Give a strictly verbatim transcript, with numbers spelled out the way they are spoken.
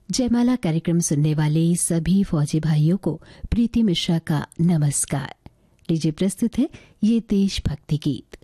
जयमाला कार्यक्रम सुनने वाले सभी फौजी भाइयों को प्रीति मिश्रा का नमस्कार। लीजिए प्रस्तुत है ये देशभक्ति गीत।